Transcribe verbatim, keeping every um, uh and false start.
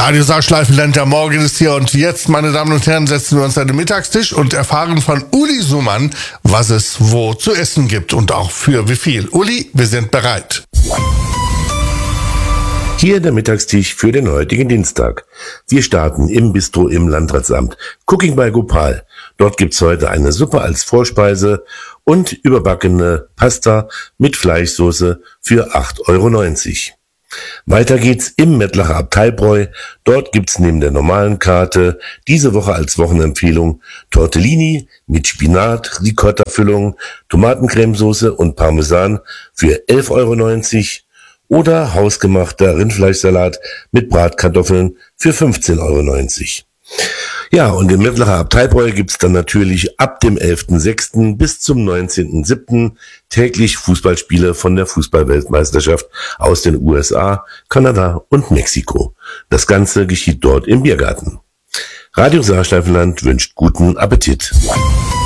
Radio Saarschleifenland, der Morgen ist hier und jetzt, meine Damen und Herren, setzen wir uns an den Mittagstisch und erfahren von Uli Sumann, was es wo zu essen gibt und auch für wie viel. Uli, wir sind bereit. Hier der Mittagstisch für den heutigen Dienstag. Wir starten im Bistro im Landratsamt. Cooking by Gopal. Dort gibt's heute eine Suppe als Vorspeise und überbackene Pasta mit Fleischsoße für acht Euro neunzig. Weiter geht's im Mettlacher Abteibräu. Dort gibt's neben der normalen Karte diese Woche als Wochenempfehlung Tortellini mit Spinat, Ricotta-Füllung, Tomatencremesoße und Parmesan für elf Euro neunzig oder hausgemachter Rindfleischsalat mit Bratkartoffeln für fünfzehn Euro neunzig. Ja, und im Mettlacher Abteibräu gibt's dann natürlich ab dem elften sechsten bis zum neunzehnten siebten täglich Fußballspiele von der Fußballweltmeisterschaft aus den U S A, Kanada und Mexiko. Das Ganze geschieht dort im Biergarten. Radio Saarschleifenland wünscht guten Appetit.